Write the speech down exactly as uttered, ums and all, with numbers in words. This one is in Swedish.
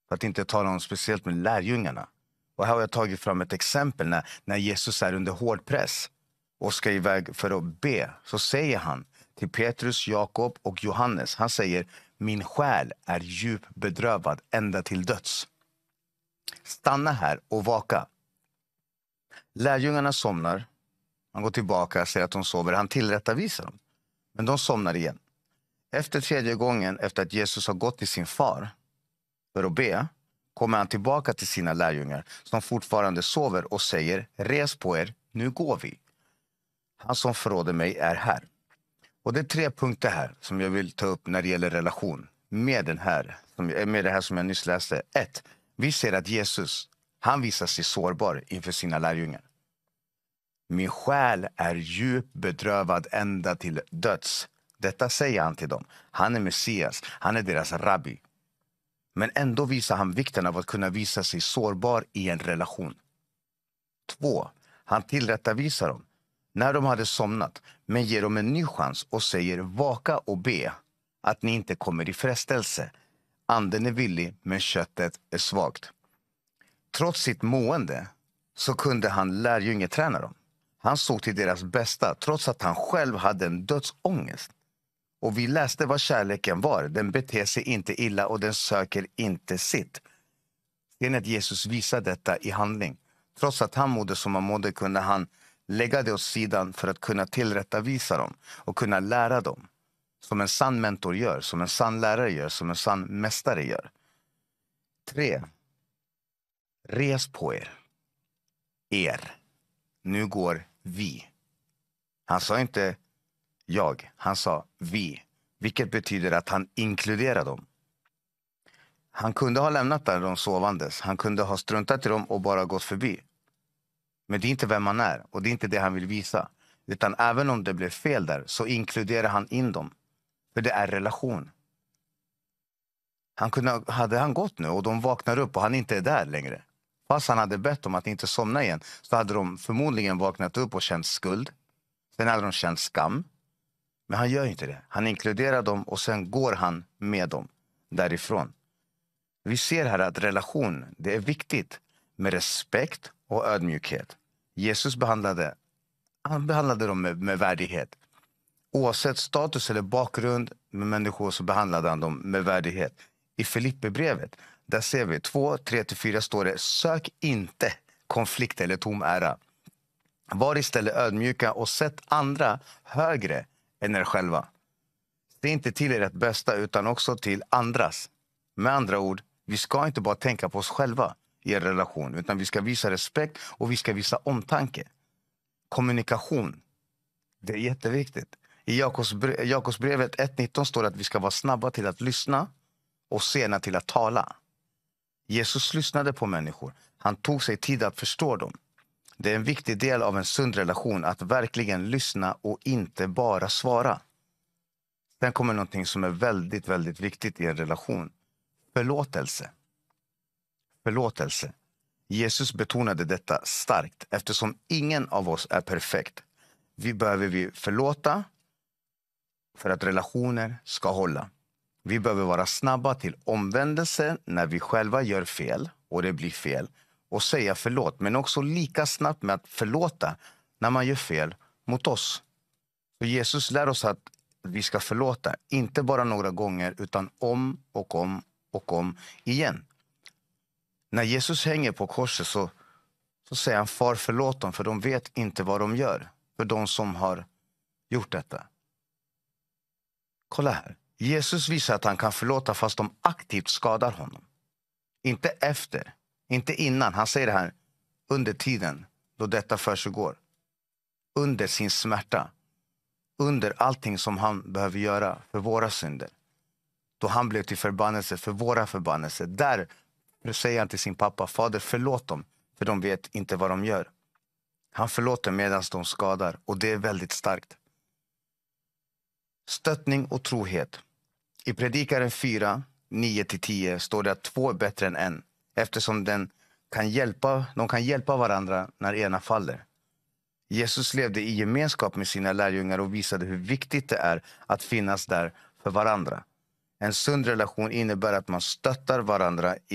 För att inte tala om speciellt med lärjungarna. Och här har jag tagit fram ett exempel när, när Jesus är under hård press och ska iväg för att be. Så säger han till Petrus, Jakob och Johannes. Han säger, min själ är djupt bedrövad ända till döds. Stanna här och vaka. Lärjungarna somnar. Han går tillbaka, säger att de sover. Han tillrättavisar dem. Men de somnar igen. Efter tredje gången, efter att Jesus har gått till sin far för att be, kommer han tillbaka till sina lärjungar som fortfarande sover och säger, res på er, nu går vi. Han som förråder mig är här. Och det är tre punkter här som jag vill ta upp när det gäller relation med, den här, med det här som jag nyss läste. Ett, vi ser att Jesus, han visar sig sårbar inför sina lärjungar. Min själ är djupt bedrövad ända till döds. Detta säger han till dem. Han är Messias, han är deras rabbi. Men ändå visar han vikten av att kunna visa sig sårbar i en relation. Två, han tillrättavisar dem när de hade somnat, men ger dem en ny chans och säger, vaka och be att ni inte kommer i frestelse. Anden är villig, men köttet är svagt. Trots sitt mående så kunde han lärjungeträna dem. Han såg till deras bästa, trots att han själv hade en dödsångest. Och vi läste vad kärleken var. Den beter sig inte illa och den söker inte sitt. Sen att Jesus visar detta i handling. Trots att han mådde som han mådde kunde han lägga det åt sidan för att kunna tillrättavisa dem och kunna lära dem. Som en sann mentor gör, som en sann lärare gör, som en sann mästare gör. Tre. Res på er. Er. Nu går vi. Han sa inte jag, han sa vi. Vilket betyder att han inkluderar dem. Han kunde ha lämnat där de sovandes. Han kunde ha struntat i dem och bara gått förbi. Men det är inte vem han är och det är inte det han vill visa. Utan även om det blev fel där så inkluderar han in dem. För det är relation. Han kunde, hade han gått nu och de vaknar upp och han inte är där längre. Fast han hade bett om att inte somna igen så hade de förmodligen vaknat upp och känt skuld. Sen hade de känt skam. Men han gör inte det. Han inkluderar dem och sen går han med dem därifrån. Vi ser här att relation, det är viktigt med respekt och ödmjukhet. Jesus behandlade, han behandlade dem med, med värdighet. Oavsett status eller bakgrund med människor så behandlade han dem med värdighet. I Filipperbrevet, där ser vi två, tre till fyra står det, sök inte konflikt eller tom ära. Var istället ödmjuka och sätt andra högre än er själva. Se inte till ert bästa utan också till andras. Med andra ord, vi ska inte bara tänka på oss själva i en relation utan vi ska visa respekt och vi ska visa omtanke. Kommunikation, det är jätteviktigt. I Jakobsbrevet ett nitton står det att vi ska vara snabba till att lyssna och sena till att tala. Jesus lyssnade på människor. Han tog sig tid att förstå dem. Det är en viktig del av en sund relation att verkligen lyssna och inte bara svara. Sen kommer någonting som är väldigt, väldigt viktigt i en relation. Förlåtelse. Förlåtelse. Jesus betonade detta starkt eftersom ingen av oss är perfekt. Vi behöver vi förlåta för att relationer ska hålla. Vi behöver vara snabba till omvändelse när vi själva gör fel och det blir fel. Och säga förlåt, men också lika snabbt med att förlåta när man gör fel mot oss. Så Jesus lär oss att vi ska förlåta, inte bara några gånger utan om och om och om igen. När Jesus hänger på korset så, så säger han, far förlåt dem för de vet inte vad de gör. För de som har gjort detta. Kolla här. Jesus visar att han kan förlåta fast de aktivt skadar honom. Inte efter, inte innan. Han säger det här under tiden då detta försiggår. Under sin smärta. Under allting som han behöver göra för våra synder. Då han blev till förbannelse för våra förbannelser. Där säger han till sin pappa, fader förlåt dem för de vet inte vad de gör. Han förlåter medan de skadar och det är väldigt starkt. Stöttning och trohet. I Predikaren fyra, nio till tio står det att två är bättre än en. Eftersom den kan hjälpa, de kan hjälpa varandra när ena faller. Jesus levde i gemenskap med sina lärjungar och visade hur viktigt det är att finnas där för varandra. En sund relation innebär att man stöttar varandra i